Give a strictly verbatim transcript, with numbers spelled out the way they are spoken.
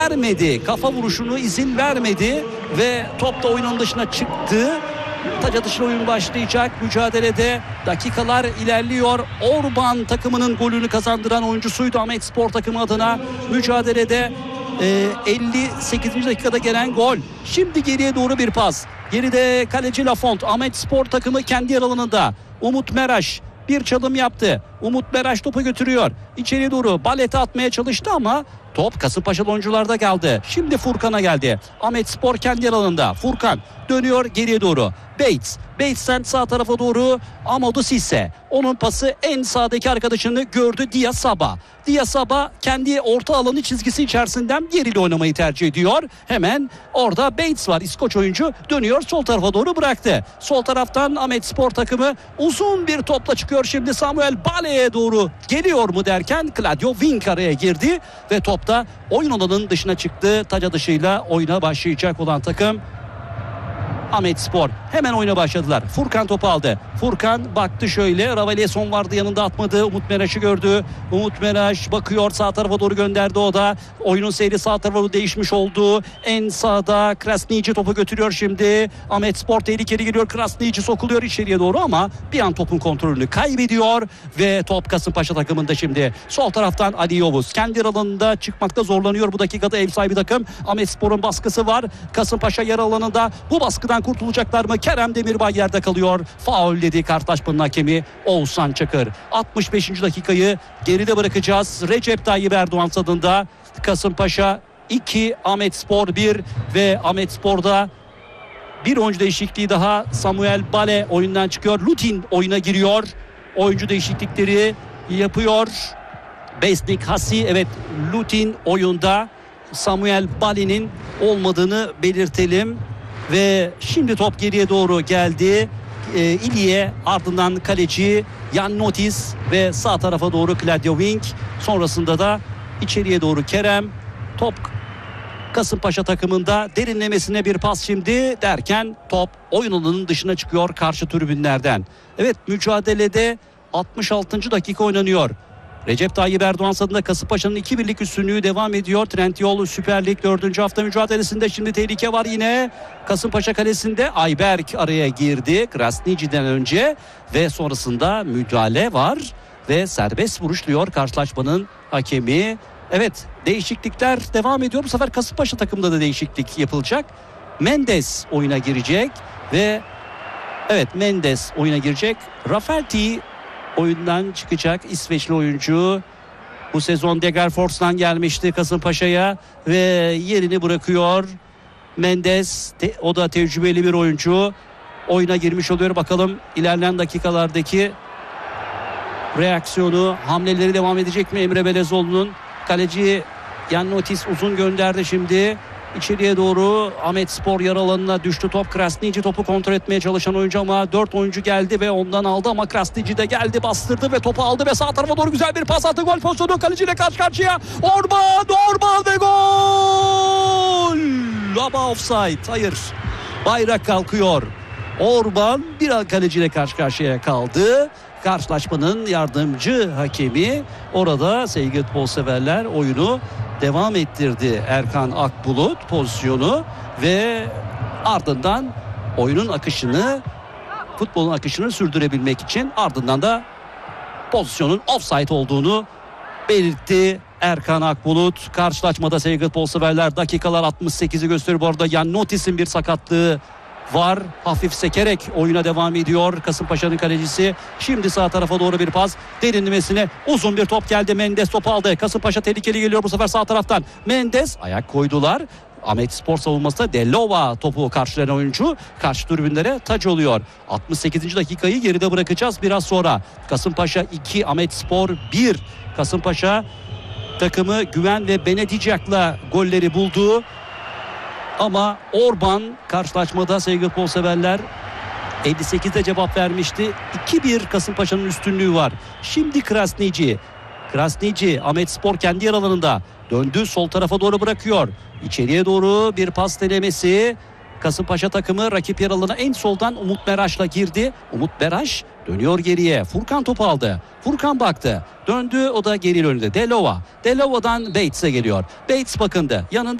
vermedi. Kafa vuruşunu izin vermedi ve top da oyunun dışına çıktı. Taca dışına oyun başlayacak. Mücadelede dakikalar ilerliyor. Orban takımının golünü kazandıran oyuncusuydu Ahmetspor takımı adına. Mücadelede e, elli sekizinci dakikada gelen gol. Şimdi geriye doğru bir pas. Geride kaleci Lafont. Ahmetspor takımı kendi yer alanında. Umut Meraş bir çalım yaptı. Umut Meraş topu götürüyor. İçeri doğru balete atmaya çalıştı ama top Kasımpaşalı oyuncularda kaldı. Şimdi Furkan'a geldi. Ahmetspor kendi yer alanında. Furkan dönüyor geriye doğru. Bates. Bates'ten sağ tarafa doğru Amadou Cissé. Onun pası en sağdaki arkadaşını gördü Diasaba. Diasaba kendi orta alanı çizgisi içerisinden geriyle oynamayı tercih ediyor. Hemen orada Bates var. İskoç oyuncu dönüyor sol tarafa doğru bıraktı. Sol taraftan Ahmetspor takımı uzun bir topla çıkıyor. Şimdi Samuel Bale'ye doğru geliyor mu derken Claudio Wink araya girdi ve top da oyun alanının dışına çıktı. Taca dışıyla oyuna başlayacak olan takım Ahmetspor. Hemen oyuna başladılar. Furkan topu aldı. Furkan baktı şöyle. Ravalieson vardı yanında, atmadı. Umut Meraş'ı gördü. Umut Meraş bakıyor, sağ tarafa doğru gönderdi o da. Oyunun seyri sağ tarafa doğru değişmiş oldu. En sağda Krasniqi topu götürüyor şimdi. Ahmetspor tehlikeli geliyor. Krasniqi sokuluyor içeriye doğru ama bir an topun kontrolünü kaybediyor ve top Kasımpaşa takımında şimdi. Sol taraftan Ali Yavuz kendi alanında çıkmakta zorlanıyor bu dakikada ev sahibi takım. Ahmetspor'un baskısı var. Kasımpaşa yer alanında. Bu baskıdan kurtulacaklar mı? Kerem Demirbay yerde kalıyor. Faul dedi karşılaşmanın hakemi Oğuzhan Çakır. altmış beşinci dakikayı geride bırakacağız. Recep Tayyip Erdoğan stadında. Kasımpaşa iki, Ahmetspor bir ve Ahmetspor'da bir oyuncu değişikliği daha. Samuel Bale oyundan çıkıyor. Lutin oyuna giriyor. Oyuncu değişiklikleri yapıyor. Besnik Hasi, evet, Lutin oyunda. Samuel Bale'nin olmadığını belirtelim. Ve şimdi top geriye doğru geldi. E, İliye, ardından kaleci Jan Notis ve sağ tarafa doğru Claudio Wink. Sonrasında da içeriye doğru Kerem. Top Kasımpaşa takımında, derinlemesine bir pas şimdi derken top oyun alanının dışına çıkıyor karşı tribünlerden. Evet, mücadelede altmış altıncı dakika oynanıyor. Recep Tayyip Erdoğan stadında Kasımpaşa'nın iki birlik üstünlüğü devam ediyor. Trendyol Süper Lig dördüncü hafta mücadelesinde şimdi tehlike var yine. Kasımpaşa kalesinde Ayberk araya girdi Krasniqi'den önce ve sonrasında müdahale var ve serbest vuruş diyor karşılaşmanın hakemi. Evet, değişiklikler devam ediyor. Bu sefer Kasımpaşa takımında da değişiklik yapılacak. Mendes oyuna girecek ve evet, Mendes oyuna girecek. Rafferty oyundan çıkacak, İsveçli oyuncu. Bu sezon Degerfors'tan gelmişti Kasımpaşa'ya ve yerini bırakıyor. Mendes, te, o da tecrübeli bir oyuncu. Oyuna girmiş oluyor. Bakalım ilerleyen dakikalardaki reaksiyonu, hamleleri devam edecek mi Emre Belezoğlu'nun? Kaleci Jan Notis uzun gönderdi şimdi. İçeriye doğru Ahmetspor yarı alanına düştü top. Krasniqi topu kontrol etmeye çalışan oyuncu ama dört oyuncu geldi ve ondan aldı ama Krasniqi de geldi, bastırdı ve topu aldı ve sağ tarafa doğru güzel bir pas attı. Gol pozisyonu, kaleciyle karşı karşıya. Orban, Orban ve gol! Ama offside. Hayır. Bayrak kalkıyor. Orban bir an kaleciyle karşı karşıya kaldı. Karşılaşmanın yardımcı hakemi orada, sevgili futbol severler, oyunu devam ettirdi. Erkan Akbulut pozisyonu ve ardından oyunun akışını, futbolun akışını sürdürebilmek için ardından da pozisyonun offside olduğunu belirtti Erkan Akbulut. Karşılaşmada sevgili futbol severler, dakikalar altmış sekizi gösteriyor. Bu arada Jan Notis'in bir sakatlığı var. Hafif sekerek oyuna devam ediyor Kasımpaşa'nın kalecisi. Şimdi sağ tarafa doğru bir pas. Derinlemesine uzun bir top geldi. Mendes topu aldı. Kasımpaşa tehlikeli geliyor bu sefer sağ taraftan. Mendes, ayak koydular. Ahmetspor savunmasında Delova topu karşılayan oyuncu karşı tribünlere taç oluyor. altmış sekizinci dakikayı geride bırakacağız biraz sonra. Kasımpaşa iki, Ahmetspor bir. Kasımpaşa takımı Güven ve Benedicak'la golleri buldu. Ama Orban karşılaşmada sevgili futbol severler elli sekizde cevap vermişti. iki bir Kasımpaşa'nın üstünlüğü var. Şimdi Krasniqi. Krasniqi, Ahmetspor kendi yer alanında. Döndü, sol tarafa doğru bırakıyor. İçeriye doğru bir pas denemesi. Kasımpaşa takımı rakip yer alanına en soldan Umut Meraş'la girdi. Umut Meraş dönüyor geriye. Furkan topu aldı. Furkan baktı. Döndü, o da geri önünde. Delova. Delova'dan Bates'e geliyor. Bates bakındı. Yanında